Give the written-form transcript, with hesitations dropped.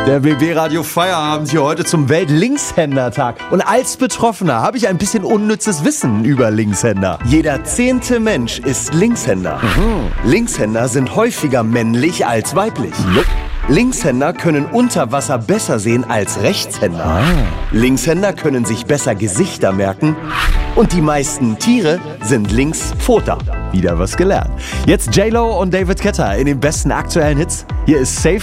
Der BB Radio Feierabend hier heute zum Welt-Linkshänder-Tag. Und als Betroffener habe ich ein bisschen unnützes Wissen über Linkshänder. Jeder 10. Mensch ist Linkshänder. Linkshänder sind häufiger männlich als weiblich. Linkshänder können unter Wasser besser sehen als Rechtshänder. Linkshänder können sich besser Gesichter merken. Und die meisten Tiere sind Linkspfoter. Wieder was gelernt. Jetzt J-Lo und David Guetta in den besten aktuellen Hits. Hier ist Safe